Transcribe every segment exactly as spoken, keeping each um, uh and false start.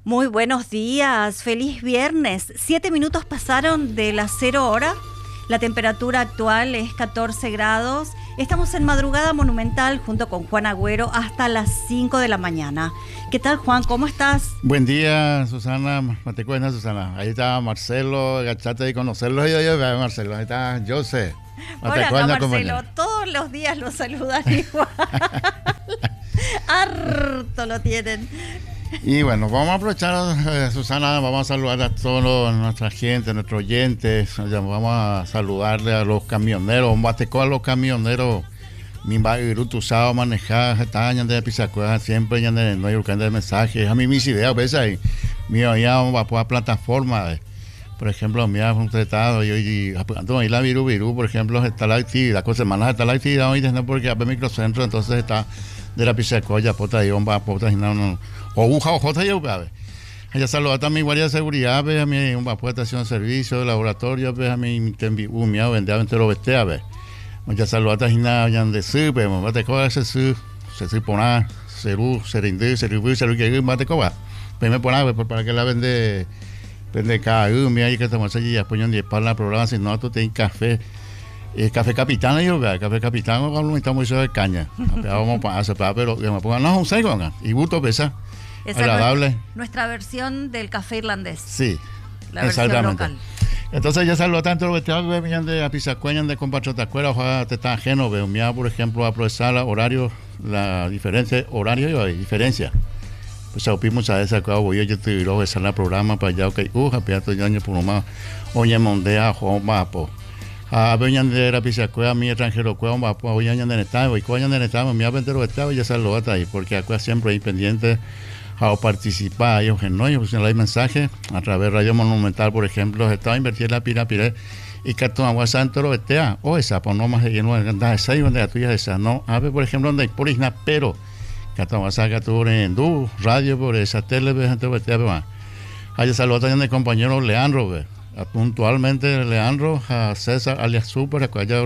Muy buenos días, feliz viernes. Siete minutos pasaron de las cero hora. La temperatura actual es catorce grados. Estamos en Madrugada Monumental junto con Juan Agüero hasta las cinco de la mañana. ¿Qué tal, Juan? ¿Cómo estás? Buen día, Susana. ¿Te cuentas, Susana? Ahí está Marcelo, agachate de conocerlo. Yo, yo, Marcelo. Ahí está José. Hola, acá, Marcelo. Todos los días lo saludan igual. Harto lo tienen. Y bueno, vamos a aprovechar, eh, Susana, vamos a saludar a toda nuestra gente, nuestros oyentes, vamos a saludarle a los camioneros, vamos a teco a los camioneros, mi bagiro, tu sábado manejar, están de pisacuela, siempre ya no hay urgente de mensajes, a mí mis ideas, ves ahí, mío, ya vamos a poner plataforma, por ejemplo, mira, un tratado, y hoy, ahí la viru, viru, por ejemplo, está la actividad, con semanas está la actividad hoy, porque a microcentro, entonces está de la pisacuela, pota ahí, vamos a poner, no, no, o un jaujote yo, a ver. Ella saluda a mi guardia de seguridad, a mi una estación de servicio, de laboratorio, a mi tembiú, mi vendía entero veste, a ver. Ella saluda a Gina, ya de supe, me te coja ese su, se se pone, seru, serindí, seru, seru que me te coja. Pues me pone para que la vende, vende cada uno, mira ahí que estamos allí, ya ponen diez para la programa, si no, tú tienes café. El café capitán, yo veo, café capitán, cuando estamos de caña. Vamos para hacer, pero me pongan, no, un segundo, y gusto pesa. Esa agradable. Es nuestra, nuestra versión del café irlandés. Sí, la versión local. Entonces ya saludó tanto los vestidos de Apizacueña, de compatriotas, ojalá te está ajeno, veo, mira, por ejemplo, aprovechar la horario, la diferencia, horario y diferencia. Pues opimos a esa cosa, voy yo te digo, esa la programa para allá, que uh, apiato ya por lo más, oye, mondea, jo, mapo. A veñan de la Apizacueña, mi extranjero, cueva, mapo, oye, añan de Estado, y coñan de Estado, mi aventero Estado, y ya saludó hasta ahí, porque acá siempre hay pendiente a participar, ellos no, ellos hay mensajes a través de Radio Monumental, por ejemplo, estaba invertir la pira pire y que tu agua santo lo estea, o esa, pues no más de lleno de esa y donde la tuya esa, no, a ver, por ejemplo, donde hay por isna, pero que tu agua saca tu en du, radio por esa tele, gente lo estea, pero hay saludos también del compañero Leandro, ve, puntualmente Leandro, a César, alias Super, a allá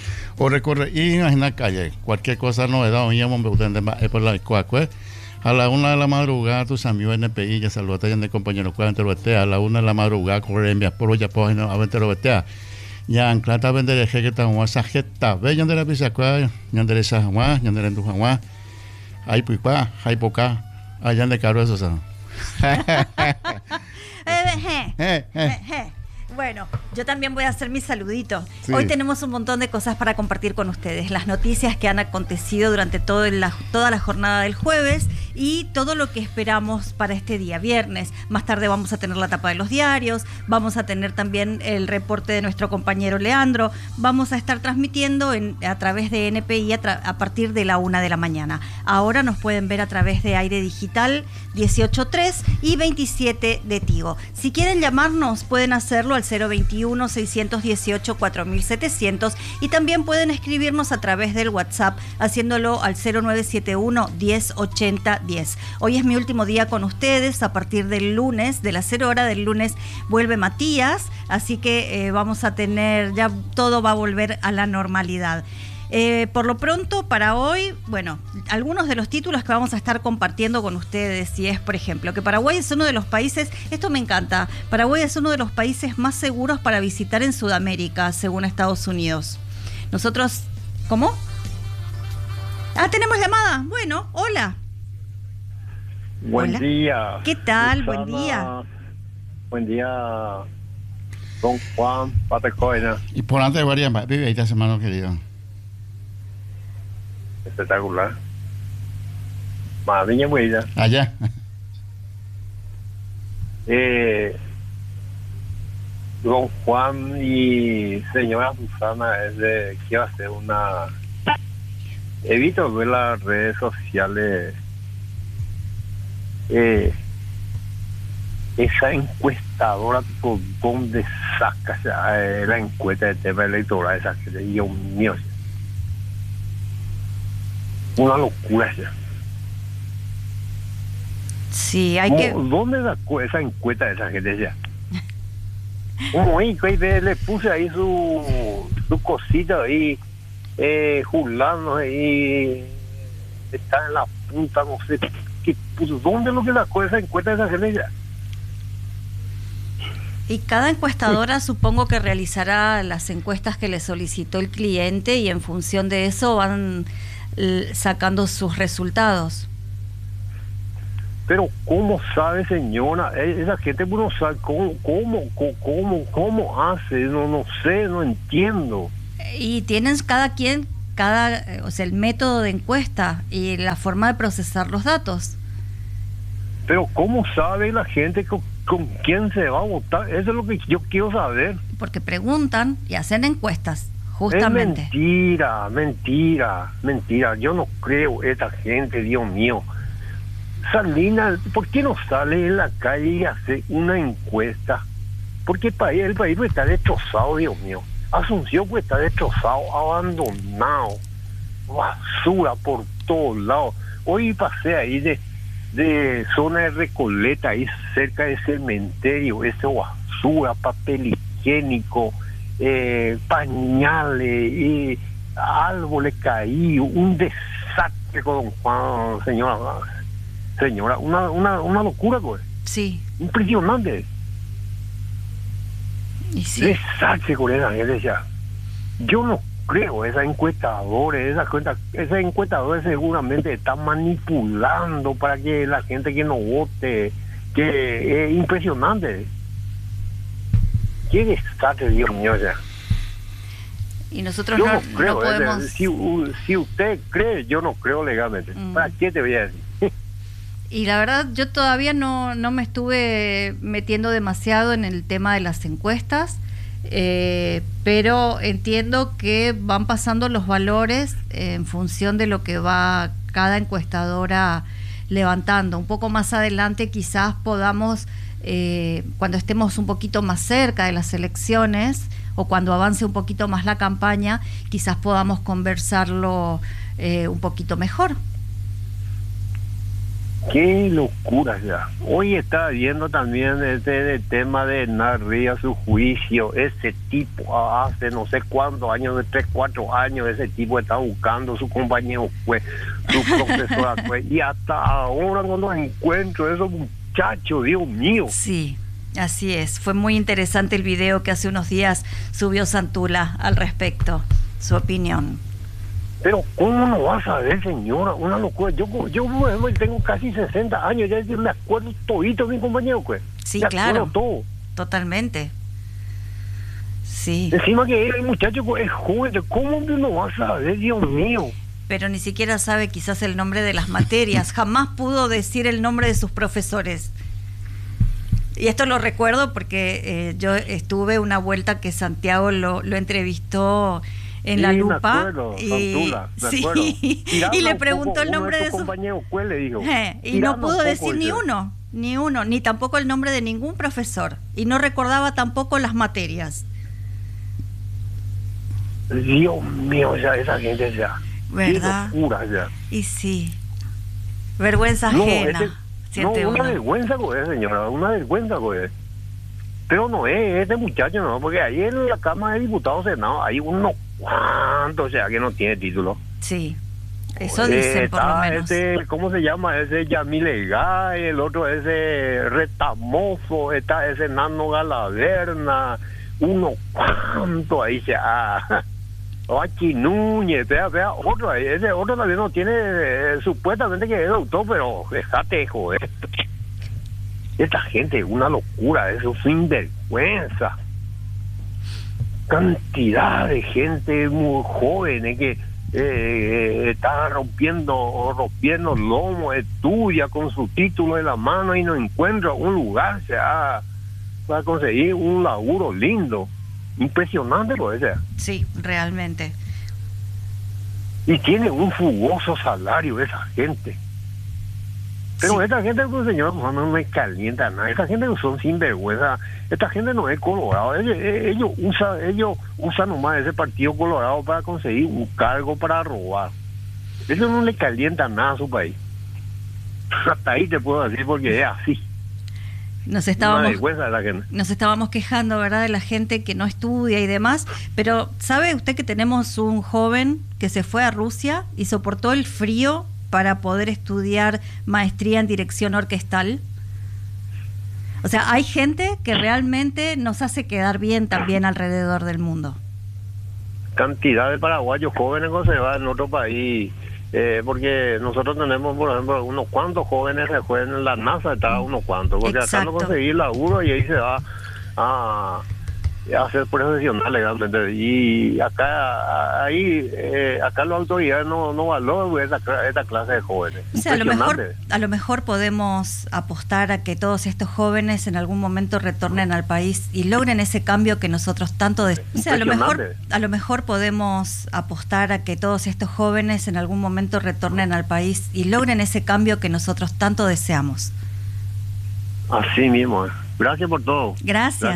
o recorre, y en la calle, cualquier cosa novedad, oye, hombre, usted es por la cuacue. A la una de la madrugada, tus amigos N P I, ya saludaste de compañeros cuarenta Robetea. A la una de la madrugada, corre en por ya pues a vender Robetea. Ya anclata vender el jeque tan guasa jeta. Ve, ya de la pizza cuá, ya de esa guá, ya de tu guá. Hay puipá, hay poca. Allá de caro eso, ¿sabes? Bueno, yo también voy a hacer mi saludito. Sí. Hoy tenemos un montón de cosas para compartir con ustedes. Las noticias que han acontecido durante todo la, toda la jornada del jueves y todo lo que esperamos para este día viernes. Más tarde vamos a tener la tapa de los diarios, vamos a tener también el reporte de nuestro compañero Leandro. Vamos a estar transmitiendo en, a través de N P I a, tra- a partir de la una de la mañana. Ahora nos pueden ver a través de Aire Digital dieciocho tres y veintisiete de Tigo. Si quieren llamarnos, pueden hacerlo al cero veintiuno, seiscientos dieciocho, cuatro mil setecientos y también pueden escribirnos a través del WhatsApp haciéndolo al cero nueve siete uno, diez ochenta diez. Hoy es mi último día con ustedes. A partir del lunes, de las cero hora del lunes, vuelve Matías, así que eh, vamos a tener, ya todo va a volver a la normalidad. Eh, por lo pronto, para hoy, bueno, algunos de los títulos que vamos a estar compartiendo con ustedes, y es, por ejemplo, que Paraguay es uno de los países, esto me encanta, Paraguay es uno de los países más seguros para visitar en Sudamérica, según Estados Unidos. Nosotros, ¿cómo? Ah, tenemos llamada. Bueno, hola. Buen hola. día. ¿Qué tal? Susana. Buen día. Buen día, don Juan Patecoina. Y por antes de varias, vive ahí, hermano querido. Espectacular. Madriña Muella. Allá. Eh, don Juan y señora Susana es de que va a hacer una. Evito ver las redes sociales. Eh, esa encuestadora, tipo, ¿dónde saca eh, la encuesta de tema electoral? Esa que Dios mío. Una locura ya. Sí, hay que... ¿Dónde sacó esa encuesta de esa gente ya? Como ahí, le puse ahí su, su cosita ahí, eh, Julano ahí, está en la punta, no sé ¿Qué, pues, ¿Dónde es lo que sacó esa encuesta de esa gente ya? Y cada encuestadora sí. Supongo que realizará las encuestas que le solicitó el cliente y en función de eso van sacando sus resultados. Pero ¿cómo sabe, señora? Esa gente no sabe cómo, cómo, cómo, cómo hace, no, no sé, no entiendo. Y tienen cada quien, cada, o sea, el método de encuesta y la forma de procesar los datos. Pero ¿cómo sabe la gente con, con quién se va a votar? Eso es lo que yo quiero saber. Porque preguntan y hacen encuestas, justamente. Es mentira, mentira, mentira. Yo no creo esta gente, Dios mío. Salinas, ¿por qué no sale en la calle y hace una encuesta? Porque el país, el país está destrozado, Dios mío. Asunción pues está destrozado, abandonado, basura por todos lados. Hoy pasé ahí de, de zona de Recoleta, ahí cerca del cementerio, ese basura, papel higiénico, eh, pañales, eh, árboles caídos, un desastre con don Juan, señora. Señora, una, una, una locura, pues. Sí. Impresionante. Y sí. Desastre con esa gente ya. Yo no creo, esas encuestadores, esas cuentas, esas encuestadores seguramente están manipulando para que la gente que no vote, que es impresionante. Qué desastre, Dios mío, ya. Y nosotros yo no, no creo, no podemos... Es, si, si usted cree, yo no creo legalmente. Mm. ¿Para qué te voy a decir? Y la verdad, yo todavía no, no me estuve metiendo demasiado en el tema de las encuestas, eh, pero entiendo que van pasando los valores en función de lo que va cada encuestadora levantando. Un poco más adelante quizás podamos, eh, cuando estemos un poquito más cerca de las elecciones o cuando avance un poquito más la campaña, quizás podamos conversarlo eh, un poquito mejor. Qué locura ya. Hoy está viendo también este el tema de Narría, su juicio. Ese tipo hace no sé cuántos años, de tres, cuatro años, ese tipo está buscando su compañero juez, su profesora juez. Y hasta ahora cuando encuentro esos muchachos, Dios mío. Sí, así es. Fue muy interesante el video que hace unos días subió Santula al respecto, su opinión. Pero ¿cómo no vas a ver, señora? Una locura. Yo yo tengo casi sesenta años, ya me acuerdo todito de mi compañero, pues. Sí, me claro. Todo. Totalmente. Sí. Encima que el muchacho es joven, ¿cómo no vas a ver, Dios mío? Pero ni siquiera sabe quizás el nombre de las materias. Jamás pudo decir el nombre de sus profesores. Y esto lo recuerdo porque eh, yo estuve una vuelta que Santiago lo, lo entrevistó en sí, La Lupa, me acuerdo, y, Santula, me sí, acuerdo. y le preguntó el nombre de, de su compañero, ¿cuál le dijo? Eh, y no pudo decir ni uno, ni uno, ni tampoco el nombre de ningún profesor, y no recordaba tampoco las materias. Dios mío, ya esa gente ya, ¿verdad? Qué locura ya. Y sí, vergüenza no, ajena. Ese, siente no, uno. una vergüenza, pues, señora, una vergüenza, pues. Pero no es este muchacho, no, porque ahí en la Cámara de Diputados Senado hay unos cuantos, o sea, que no tiene título. Sí, eso dicen eh, por lo menos. Ese, ¿cómo se llama? Ese Yamile Gay, el otro ese Retamoso, está ese Nano Galaverna, unos cuantos ahí, o sea, Aquí Núñez, vea, vea, otro ahí, ese otro también no tiene, eh, supuestamente que es doctor, pero dejate de joder. Esta gente es una locura, eso es sinvergüenza. Cantidad de gente muy joven que eh, está rompiendo rompiendo lomo, estudia con su título en la mano y no encuentra un lugar, o sea, para conseguir un laburo lindo. Impresionante lo es. Sí, realmente. Y tiene un jugoso salario esa gente. Pero sí. Esta gente, pues, señor, no me calienta nada. Esta gente no son sinvergüenza. Esta gente no es colorado. Ellos, ellos usan ellos usan nomás ese partido colorado para conseguir un cargo para robar. Eso no le calienta nada a su país. Hasta ahí te puedo decir porque es así. Nos estábamos, nos estábamos quejando, ¿verdad?, de la gente que no estudia y demás, pero ¿sabe usted que tenemos un joven que se fue a Rusia y soportó el frío para poder estudiar maestría en dirección orquestal? O sea, hay gente que realmente nos hace quedar bien también alrededor del mundo. Cantidad de paraguayos jóvenes que se van en otro país, eh, porque nosotros tenemos, por ejemplo, unos cuantos jóvenes que juegan en la NASA, está unos cuantos, porque Exacto. acá no conseguir laburo y ahí se va a, a ser profesional legalmente. Y acá, ahí, eh, acá las autoridades no, no valoran esta, esta clase de jóvenes. O sea, a lo mejor, Impresionante. a lo mejor podemos apostar a que todos estos jóvenes en algún momento retornen al país y logren ese cambio que nosotros tanto des- o sea, a lo mejor, Impresionante. a lo mejor podemos apostar a que todos estos jóvenes en algún momento retornen al país y logren ese cambio que nosotros tanto deseamos. Así mismo. Gracias por todo. Gracias.